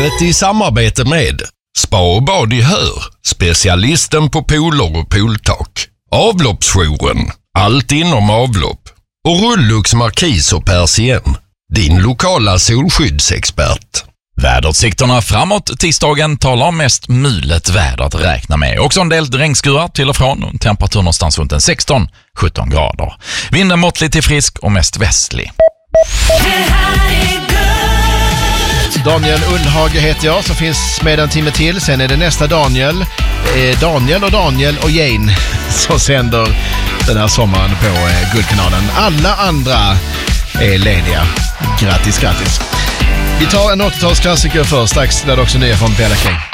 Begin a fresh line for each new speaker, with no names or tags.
Programmet i samarbete med Spa och bad i Hör, specialisten på pooler och pooltak. Avloppsjouren, allt inom avlopp. Och Rullux Markis och Persien, din lokala solskyddsexpert.
Väderutsikterna framåt tisdagen talar om mest mulet väder att räkna med. Också en del regnskurar till och från. Temperatur någonstans runt 16-17 grader. Vinden måttlig till frisk och mest västlig.
Daniel Undhage heter jag, som finns med en timme till. Sen är det nästa Daniel. Daniel och Jane som sänder den här sommaren på Guldkanalen. Alla andra är lediga. Grattis. Vi tar en 80-talsklassiker först. Strax där det också nya från Bella King.